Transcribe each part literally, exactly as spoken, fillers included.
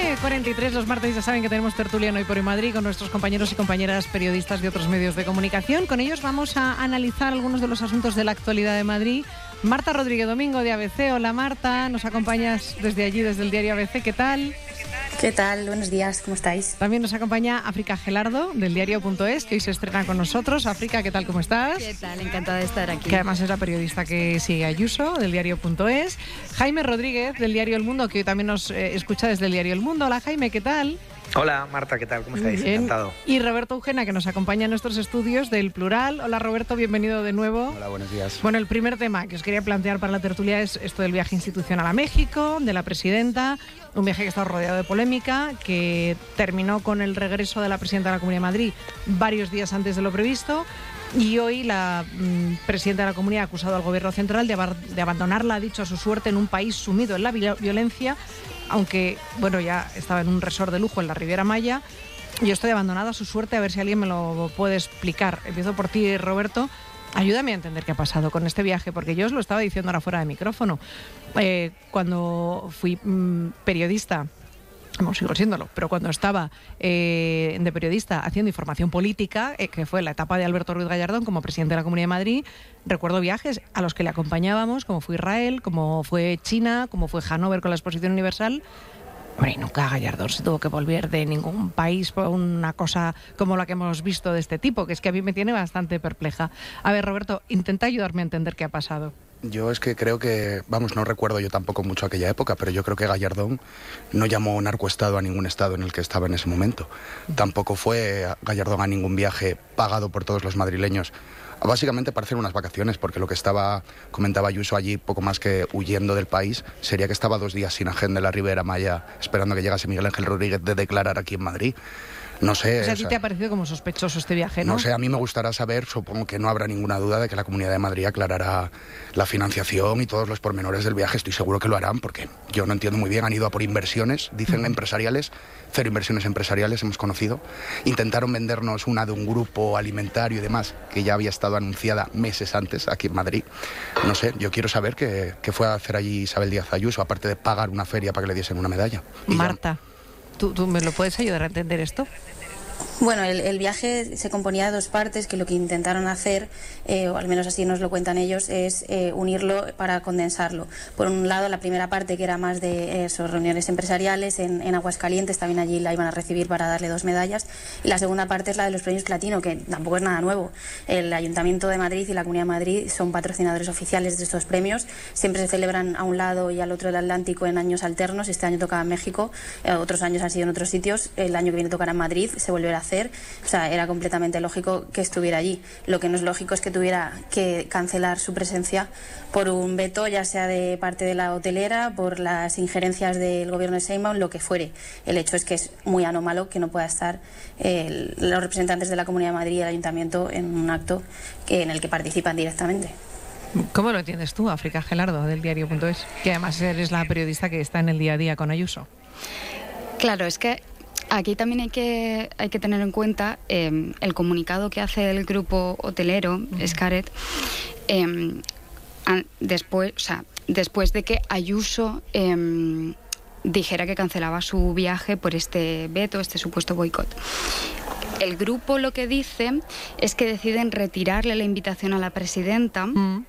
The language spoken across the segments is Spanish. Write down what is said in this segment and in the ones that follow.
nueve cuarenta y tres los martes ya saben que tenemos tertulia en Hoy por Hoy Madrid con nuestros compañeros y compañeras periodistas de otros medios de comunicación. Con ellos vamos a analizar algunos de los asuntos de la actualidad de Madrid. Marta Rodríguez Domingo de A B C. Hola Marta, nos acompañas desde allí, desde el diario A B C. ¿Qué tal? ¿Qué tal? Buenos días, ¿cómo estáis? También nos acompaña África Gelardo del diario punto es, que hoy se estrena con nosotros. África, ¿qué tal? ¿Cómo estás? ¿Qué tal? Encantada de estar aquí. Que además es la periodista que sigue a Ayuso del diario punto es. Jaime Rodríguez del diario El Mundo, que hoy también nos eh, escucha desde el diario El Mundo. Hola Jaime, ¿qué tal? Hola Marta, ¿qué tal? ¿Cómo estáis? Bien. Encantado. Y Roberto Eugena, que nos acompaña en nuestros estudios del Plural. Hola Roberto, bienvenido de nuevo. Hola, buenos días. Bueno, el primer tema que os quería plantear para la tertulia es esto del viaje institucional a México, de la presidenta, un viaje que está rodeado de polémica, que terminó con el regreso de la presidenta de la Comunidad de Madrid varios días antes de lo previsto. Y hoy la mmm, presidenta de la Comunidad ha acusado al Gobierno central de, ab de abandonarla, ha dicho, a su suerte en un país sumido en la violencia, aunque, bueno, ya estaba en un resort de lujo en la Riviera Maya. Yo estoy abandonada a su suerte, a ver si alguien me lo puede explicar. Empiezo por ti, Roberto. Ayúdame a entender qué ha pasado con este viaje, porque yo os lo estaba diciendo ahora fuera de micrófono. Eh, cuando fui mmm, periodista... No, sigo siéndolo, pero cuando estaba eh, de periodista haciendo información política, eh, que fue la etapa de Alberto Ruiz Gallardón como presidente de la Comunidad de Madrid, recuerdo viajes a los que le acompañábamos, como fue Israel, como fue China, como fue Hannover con la Exposición Universal. Hombre, nunca Gallardón se tuvo que volver de ningún país por una cosa como la que hemos visto de este tipo, que es que a mí me tiene bastante perpleja. A ver, Roberto, intenta ayudarme a entender qué ha pasado. Yo es que creo que, vamos, no recuerdo yo tampoco mucho aquella época, pero yo creo que Gallardón no llamó narcoestado a ningún estado en el que estaba en ese momento. Tampoco fue Gallardón a ningún viaje pagado por todos los madrileños, básicamente para hacer unas vacaciones, porque lo que estaba, comentaba Ayuso allí, poco más que huyendo del país, sería que estaba dos días sin agenda en la Riviera Maya, esperando que llegase Miguel Ángel Rodríguez de declarar aquí en Madrid. No sé. O sea, a o ti sea, te ha parecido como sospechoso este viaje, ¿no? No sé, a mí me gustará saber, supongo que no habrá ninguna duda de que la Comunidad de Madrid aclarará la financiación y todos los pormenores del viaje. Estoy seguro que lo harán, porque yo no entiendo muy bien. Han ido a por inversiones, dicen uh-huh. empresariales, cero inversiones empresariales hemos conocido. Intentaron vendernos una de un grupo alimentario y demás, que ya había estado anunciada meses antes aquí en Madrid. No sé, yo quiero saber qué, qué fue a hacer allí Isabel Díaz Ayuso, aparte de pagar una feria para que le diesen una medalla. Y Marta, ¿tú, ¿tú me lo puedes ayudar a entender esto? Bueno, el, el viaje se componía de dos partes, que lo que intentaron hacer, eh, o al menos así nos lo cuentan ellos, es eh, unirlo para condensarlo. Por un lado, la primera parte, que era más de eh, sus reuniones empresariales en, en Aguascalientes, también allí la iban a recibir para darle dos medallas, y la segunda parte es la de los premios Platino, que tampoco es nada nuevo. El Ayuntamiento de Madrid y la Comunidad de Madrid son patrocinadores oficiales de estos premios, siempre se celebran a un lado y al otro del Atlántico en años alternos. Este año tocaba en México, eh, otros años han sido en otros sitios, el año que viene tocará en Madrid, se volverá a hacer. O sea, era completamente lógico que estuviera allí. Lo que no es lógico es que tuviera que cancelar su presencia por un veto, ya sea de parte de la hotelera, por las injerencias del gobierno de Sheinbaum, lo que fuere. El hecho es que es muy anómalo que no pueda estar eh, los representantes de la Comunidad de Madrid y el Ayuntamiento en un acto que, en el que participan directamente. ¿Cómo lo entiendes tú, África Gelardo, del diario punto es? Que además eres la periodista que está en el día a día con Ayuso. Claro, es que aquí también hay que, hay que tener en cuenta eh, el comunicado que hace el grupo hotelero, uh-huh. Scaret, eh, después, o sea, después de que Ayuso eh, dijera que cancelaba su viaje por este veto, este supuesto boicot. El grupo lo que dice es que deciden retirarle la invitación a la presidenta. Uh-huh.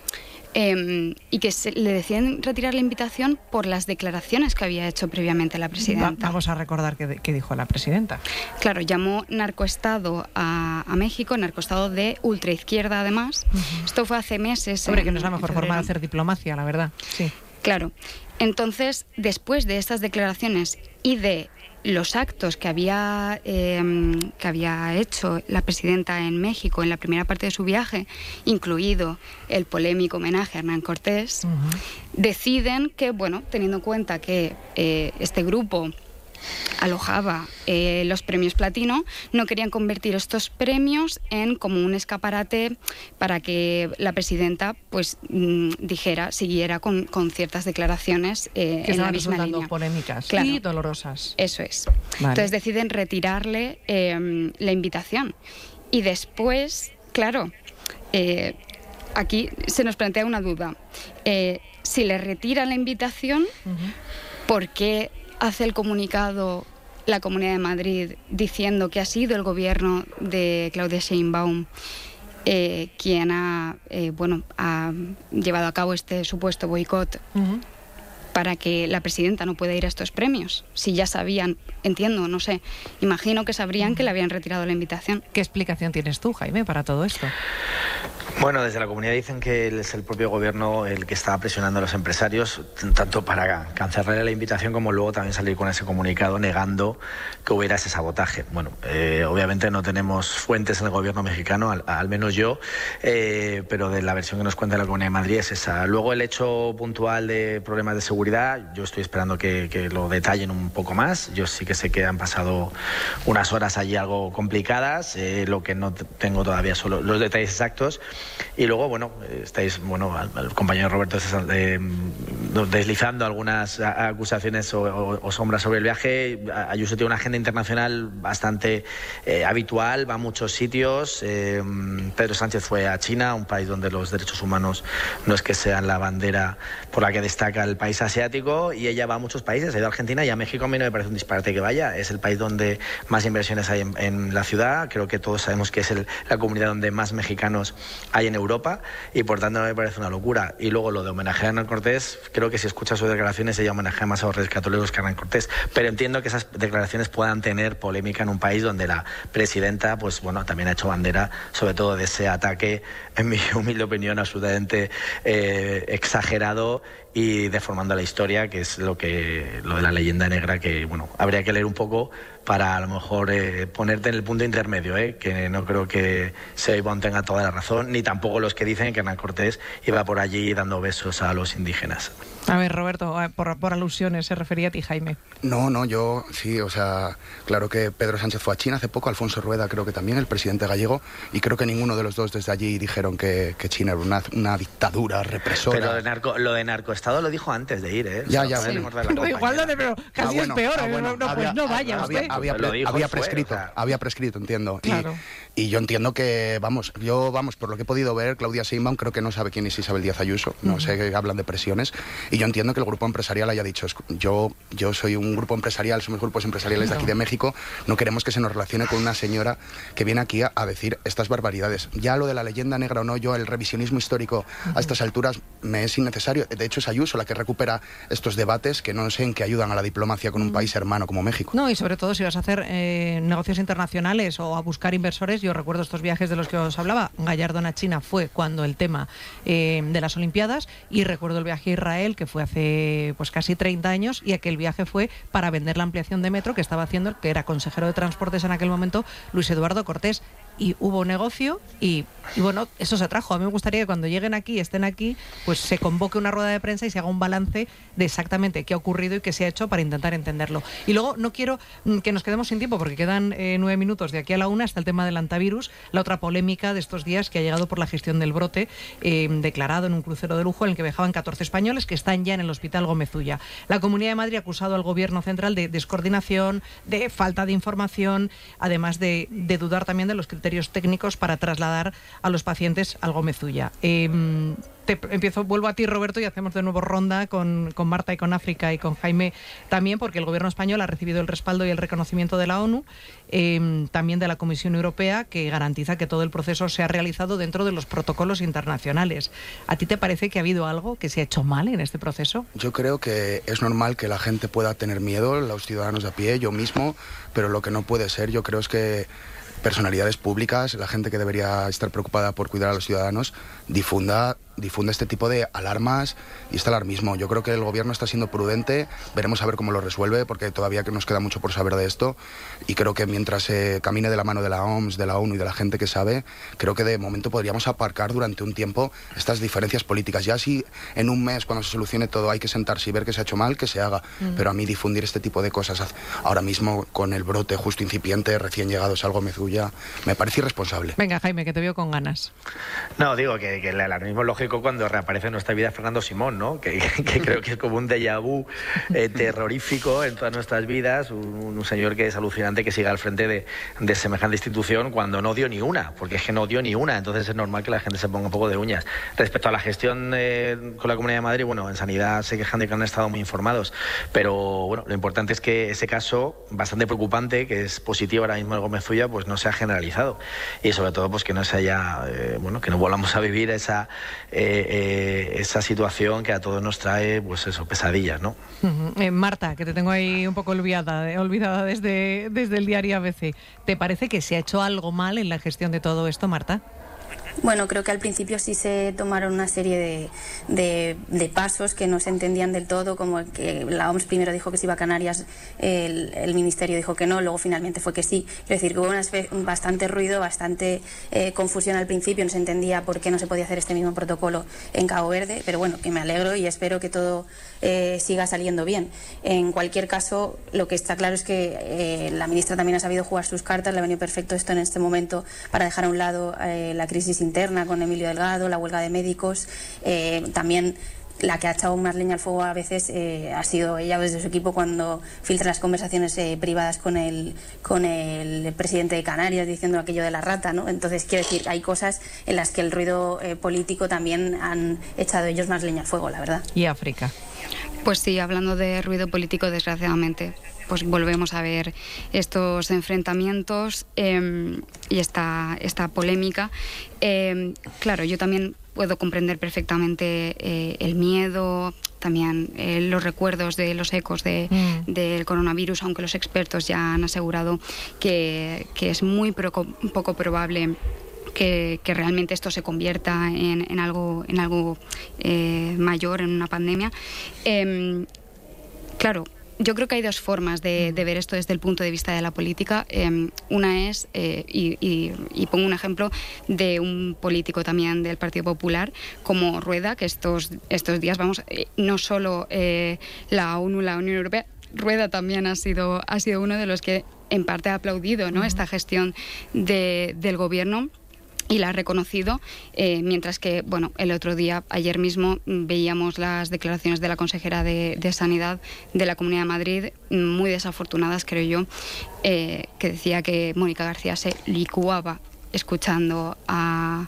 Eh, y que se, le deciden retirar la invitación por las declaraciones que había hecho previamente la presidenta. Va, vamos a recordar qué, qué dijo la presidenta. Claro, llamó narcoestado a, a México, narcoestado de ultraizquierda además. Uh-huh. Esto fue hace meses. Hombre, que no es la mejor forma de hacer diplomacia, la verdad. Sí. Claro. Entonces, después de estas declaraciones y de los actos que había, eh, que había hecho la presidenta en México en la primera parte de su viaje, incluido el polémico homenaje a Hernán Cortés, uh-huh. deciden que, bueno, teniendo en cuenta que eh, este grupo alojaba eh, los premios Platino, no querían convertir estos premios en como un escaparate para que la presidenta pues mm, dijera, siguiera con, con ciertas declaraciones eh, que en la misma resultando línea. Polémicas, claro, y dolorosas. Eso es. Vale. Entonces deciden retirarle eh, la invitación. Y después, claro, eh, aquí se nos plantea una duda. Eh, si le retiran la invitación, uh-huh. ¿por qué hace el comunicado la Comunidad de Madrid diciendo que ha sido el gobierno de Claudia Sheinbaum eh, quien ha, eh, bueno, ha llevado a cabo este supuesto boicot uh-huh. para que la presidenta no pueda ir a estos premios. Si ya sabían, entiendo, no sé, imagino que sabrían uh-huh. que le habían retirado la invitación. ¿Qué explicación tienes tú, Jaime, para todo esto? Bueno, desde la comunidad dicen que es el propio gobierno el que estaba presionando a los empresarios, tanto para cancelarle la invitación como luego también salir con ese comunicado negando que hubiera ese sabotaje. Bueno, eh, obviamente no tenemos fuentes en el gobierno mexicano, al, al menos yo, eh, pero de la versión que nos cuenta la Comunidad de Madrid es esa. Luego el hecho puntual de problemas de seguridad, yo estoy esperando que, que lo detallen un poco más. Yo sí que sé que han pasado unas horas allí algo complicadas, eh, lo que no tengo todavía son los detalles exactos. Y luego, bueno, estáis, bueno, al, al compañero Roberto eh, deslizando algunas acusaciones o, o, o sombras sobre el viaje. Ayuso tiene una agenda internacional bastante eh, habitual, va a muchos sitios. Eh, Pedro Sánchez fue a China, un país donde los derechos humanos no es que sean la bandera por la que destaca el país asiático, y ella va a muchos países, ha ido a Argentina y a México. A mí no me parece un disparate que vaya, es el país donde más inversiones hay en, en la ciudad. Creo que todos sabemos que es el, la comunidad donde más mexicanos hay en Europa, y por tanto no me parece una locura. Y luego lo de homenajear a Hernán Cortés, creo que si escuchas sus declaraciones ella homenajea más a los reyes católicos que a Hernán Cortés, pero entiendo que esas declaraciones puedan tener polémica en un país donde la presidenta, pues bueno, también ha hecho bandera sobre todo de ese ataque, en mi humilde opinión, absolutamente eh, exagerado y deformando la historia, que es lo que lo de la leyenda negra, que bueno, habría que leer un poco para a lo mejor eh, ponerte en el punto intermedio, eh, que no creo que Sheinbaum tenga toda la razón, ni tampoco los que dicen que Hernán Cortés iba por allí dando besos a los indígenas. A ver, Roberto, por, por alusiones se refería a ti, Jaime. No, no, yo sí, o sea, claro que Pedro Sánchez fue a China hace poco, Alfonso Rueda creo que también, el presidente gallego, y creo que ninguno de los dos desde allí dijeron que, que China era una, una dictadura represora. Pero lo de, narco, lo de narcoestado lo dijo antes de ir, ¿eh? Ya, ya, sí. Pero igual lo de, pero casi ah, bueno, es peor, ah, bueno, no, había, pues no vaya había, usted. Había, había, había prescrito, fue, o sea... había prescrito, entiendo. Claro. Y, y yo entiendo que, vamos, yo, vamos, por lo que he podido ver, Claudia Sheinbaum creo que no sabe quién es Isabel Díaz Ayuso, no uh-huh. sé, que hablan de presiones, y yo entiendo que el grupo empresarial haya dicho, yo, yo soy un grupo empresarial, somos grupos empresariales no. de aquí de México, no queremos que se nos relacione con una señora que viene aquí a, a decir estas barbaridades. Ya lo de la leyenda negra o no, yo el revisionismo histórico uh-huh. a estas alturas me es innecesario. De hecho es Ayuso la que recupera estos debates que no sé en qué ayudan a la diplomacia con un uh-huh. país hermano como México. No, y sobre todo si vas a hacer eh, negocios internacionales o a buscar inversores, yo recuerdo estos viajes de los que os hablaba, Gallardón a China fue cuando el tema eh, de las Olimpiadas, y recuerdo el viaje a Israel que fue hace pues casi treinta años, y aquel viaje fue para vender la ampliación de metro que estaba haciendo el que era consejero de Transportes en aquel momento, Luis Eduardo Cortés, y hubo negocio y, y bueno, eso se trajo. A mí me gustaría que cuando lleguen aquí, estén aquí, pues se convoque una rueda de prensa y se haga un balance de exactamente qué ha ocurrido y qué se ha hecho para intentar entenderlo. Y luego no quiero que nos quedemos sin tiempo porque quedan eh, nueve minutos de aquí a la una hasta el tema del antivirus, la otra polémica de estos días que ha llegado por la gestión del brote eh, declarado en un crucero de lujo en el que viajaban catorce españoles que están ya en el Hospital Gómez Ulla. La Comunidad de Madrid ha acusado al Gobierno central de descoordinación, de falta de información, además de, de dudar también de los criterios técnicos para trasladar a los pacientes al Gómez Ulla. Eh, te empiezo, vuelvo a ti, Roberto, y hacemos de nuevo ronda con, con Marta y con África y con Jaime también, porque el Gobierno español ha recibido el respaldo y el reconocimiento de la ONU, eh, también de la Comisión Europea, que garantiza que todo el proceso se ha realizado dentro de los protocolos internacionales. ¿A ti te parece que ha habido algo que se ha hecho mal en este proceso? Yo creo que es normal que la gente pueda tener miedo, los ciudadanos de a pie, yo mismo, pero lo que no puede ser, yo creo es que personalidades públicas, la gente que debería estar preocupada por cuidar a los ciudadanos, difunda, difunda este tipo de alarmas y este alarmismo. Yo creo que el Gobierno está siendo prudente, veremos a ver cómo lo resuelve, porque todavía que nos queda mucho por saber de esto, y creo que mientras se eh, camine de la mano de la O M S, de la ONU y de la gente que sabe, creo que de momento podríamos aparcar durante un tiempo estas diferencias políticas. Ya si en un mes, cuando se solucione todo, hay que sentarse y ver que se ha hecho mal, que se haga, mm. pero a mí difundir este tipo de cosas ahora mismo con el brote justo incipiente, recién llegados al Gómez Ulla, me parece irresponsable. Venga, Jaime, que te veo con ganas. No, digo que, que el alarmismo lógico histórico cuando reaparece en nuestra vida Fernando Simón, ¿no? Que, que creo que es como un déjà vu eh, terrorífico en todas nuestras vidas, un, un señor que es alucinante que siga al frente de, de semejante institución cuando no dio ni una, porque es que no dio ni una, entonces es normal que la gente se ponga un poco de uñas. Respecto a la gestión eh, con la Comunidad de Madrid, bueno, en Sanidad se quejan de que no han estado muy informados, pero bueno, lo importante es que ese caso, bastante preocupante, que es positivo ahora mismo en Gómez Zulla, pues no se ha generalizado, y sobre todo pues que no se haya, eh, bueno, que no volvamos a vivir esa eh, eh, esa situación que a todos nos trae, pues eso, pesadillas, ¿no? Uh-huh. Eh, Marta, que te tengo ahí un poco olvidada, eh, olvidada desde, desde el diario A B C. ¿Te parece que se ha hecho algo mal en la gestión de todo esto, Marta? Bueno, creo que al principio sí se tomaron una serie de, de, de pasos que no se entendían del todo, como que la O M S primero dijo que se iba a Canarias, el, el Ministerio dijo que no, luego finalmente fue que sí. Es decir, que hubo una, bastante ruido, bastante eh, confusión al principio, no se entendía por qué no se podía hacer este mismo protocolo en Cabo Verde, pero bueno, que me alegro y espero que todo eh, siga saliendo bien. En cualquier caso, lo que está claro es que eh, la ministra también ha sabido jugar sus cartas, le ha venido perfecto esto en este momento para dejar a un lado eh, la crisis interna con Emilio Delgado, la huelga de médicos, eh, también la que ha echado más leña al fuego a veces eh, ha sido ella desde su equipo cuando filtra las conversaciones eh, privadas con el, con el presidente de Canarias diciendo aquello de la rata, ¿no? Entonces, quiero decir, hay cosas en las que el ruido eh, político también han echado ellos más leña al fuego, la verdad. ¿Y África? Pues sí, hablando de ruido político, desgraciadamente, pues volvemos a ver estos enfrentamientos eh, y esta, esta polémica. Eh, claro, yo también puedo comprender perfectamente eh, el miedo, también eh, los recuerdos de los ecos de, mm. del coronavirus, aunque los expertos ya han asegurado que, que es muy poco, poco probable Que, que realmente esto se convierta en, en algo, en algo eh, mayor, en una pandemia. Eh, claro, yo creo que hay dos formas de, de ver esto desde el punto de vista de la política. Eh, una es, eh, y, y, y pongo un ejemplo de un político también del Partido Popular, como Rueda, que estos, estos días, vamos, eh, no solo eh, la ONU, la Unión Europea, Rueda también ha sido, ha sido uno de los que en parte ha aplaudido, ¿no?, uh-huh. esta gestión de, del gobierno. Y la ha reconocido, eh, mientras que, bueno, el otro día, ayer mismo, veíamos las declaraciones de la consejera de, de Sanidad de la Comunidad de Madrid, muy desafortunadas, creo yo, eh, que decía que Mónica García se licuaba escuchando a,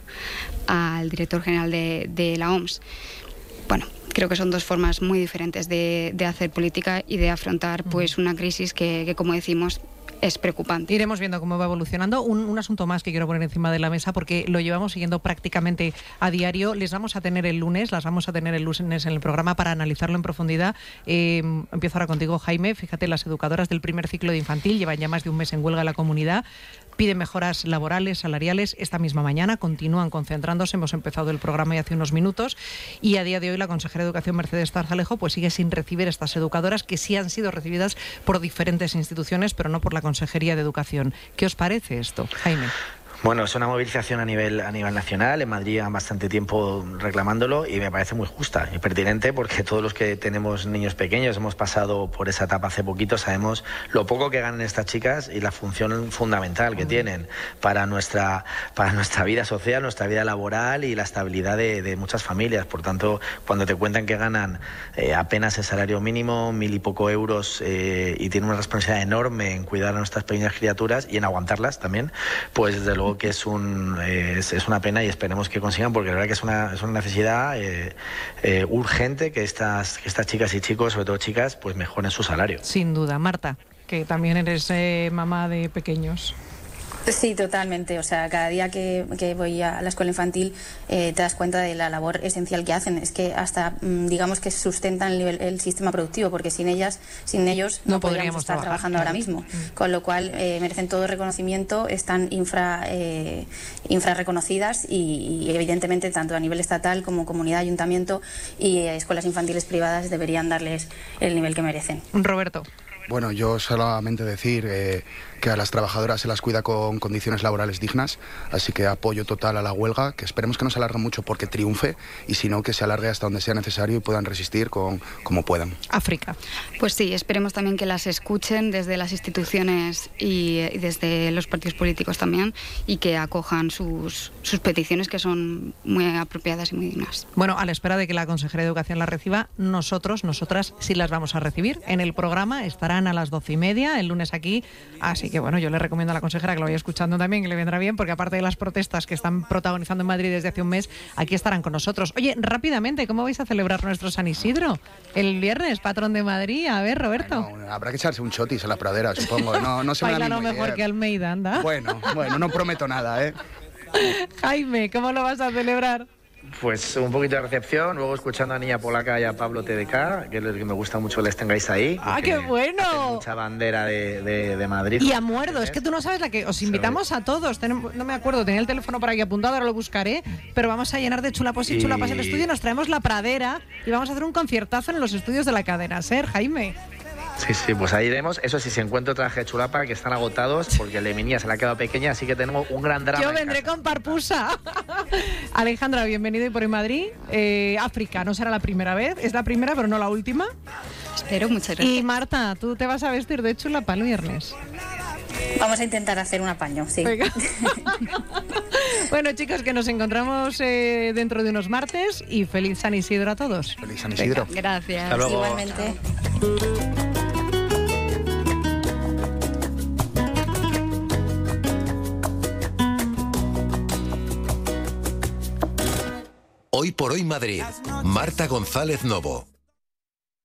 al director general de, de la O M S. Bueno, creo que son dos formas muy diferentes de, de hacer política y de afrontar, pues, una crisis que, que como decimos, es preocupante. Iremos viendo cómo va evolucionando. Un, un asunto más que quiero poner encima de la mesa, porque lo llevamos siguiendo prácticamente a diario. Les vamos a tener el lunes, las vamos a tener el lunes en el programa para analizarlo en profundidad. Eh, empiezo ahora contigo, Jaime. Fíjate, las educadoras del primer ciclo de infantil llevan ya más de un mes en huelga en la comunidad. Piden mejoras laborales, salariales. Esta misma mañana continúan concentrándose. Hemos empezado el programa ya hace unos minutos y a día de hoy la consejera de Educación, Mercedes Tarzalejo, pues sigue sin recibir estas educadoras que sí han sido recibidas por diferentes instituciones, pero no por la Consejería de Educación. ¿Qué os parece esto, Jaime? Bueno, es una movilización a nivel a nivel nacional. En Madrid llevan bastante tiempo reclamándolo y me parece muy justa y pertinente, porque todos los que tenemos niños pequeños hemos pasado por esa etapa hace poquito, sabemos lo poco que ganan estas chicas y la función fundamental que tienen para nuestra para nuestra vida social, nuestra vida laboral y la estabilidad de, de muchas familias. Por tanto, cuando te cuentan que ganan eh, apenas el salario mínimo, mil y poco euros, eh, y tienen una responsabilidad enorme en cuidar a nuestras pequeñas criaturas y en aguantarlas también, pues desde luego que es un eh, es, es una pena y esperemos que consigan, porque la verdad que es una, es una necesidad eh, eh, urgente que estas, que estas chicas y chicos, sobre todo chicas, pues mejoren su salario. Sin duda. Marta, que también eres eh, mamá de pequeños. Sí, totalmente. O sea, cada día que, que voy a la escuela infantil eh, te das cuenta de la labor esencial que hacen. Es que hasta, digamos, que sustentan el, el sistema productivo, porque sin ellas, sin ellos, no, no podríamos estar trabajar, trabajando claro. ahora mismo. Mm. Con lo cual, eh, merecen todo reconocimiento, están infra, eh, infra reconocidas y, y, evidentemente, tanto a nivel estatal como comunidad, ayuntamiento y eh, escuelas infantiles privadas deberían darles el nivel que merecen. Roberto. Bueno, yo solamente decir eh, que a las trabajadoras se las cuida con condiciones laborales dignas, así que apoyo total a la huelga, que esperemos que no se alargue mucho porque triunfe, y si no, que se alargue hasta donde sea necesario y puedan resistir con, como puedan. África. Pues sí, esperemos también que las escuchen desde las instituciones y, y desde los partidos políticos también, y que acojan sus, sus peticiones, que son muy apropiadas y muy dignas. Bueno, a la espera de que la consejera de Educación las reciba, nosotros, nosotras sí las vamos a recibir. En el programa estarán a las doce y media, el lunes aquí, así que bueno, yo le recomiendo a la consejera que lo vaya escuchando también, que le vendrá bien, porque aparte de las protestas que están protagonizando en Madrid desde hace un mes, aquí estarán con nosotros. Oye, rápidamente, ¿cómo vais a celebrar nuestro San Isidro? El viernes, patrón de Madrid. A ver, Roberto. Bueno, habrá que echarse un chotis a la pradera, supongo. No, no se me da Baila ni lo muy mejor bien. que Almeida, anda. Bueno, bueno, no prometo nada, ¿eh? Jaime, ¿cómo lo vas a celebrar? Pues un poquito de recepción, luego escuchando a Niña Polaca y a Pablo T D K, que es lo que me gusta mucho que les tengáis ahí. ¡Ah, qué bueno! Hacen mucha bandera de, de, de Madrid. Y a Muerdo, es que tú no sabes la que... Os invitamos a todos, tenemos, no me acuerdo, tenía el teléfono por aquí apuntado, ahora lo buscaré, pero vamos a llenar de chulapos y, y... chulapas el estudio, nos traemos la pradera y vamos a hacer un conciertazo en los estudios de la cadena SER, Jaime. Sí, sí, pues ahí iremos. Eso sí, si encuentro traje de chulapa, que están agotados, porque el de mi niña se le ha quedado pequeña, así que tenemos un gran drama. Yo vendré con Parpusa. Alejandra, bienvenido y por en Madrid. Eh, África, no será la primera vez, es la primera, pero no la última. Espero, muchas gracias. Y Marta, tú te vas a vestir de chulapa el viernes. Vamos a intentar hacer un apaño, sí. Bueno, chicos, que nos encontramos eh, dentro de unos martes y feliz San Isidro a todos. Feliz San Isidro. Venga, gracias. Hasta luego. Igualmente. Hoy por hoy Madrid. Marta González Novo.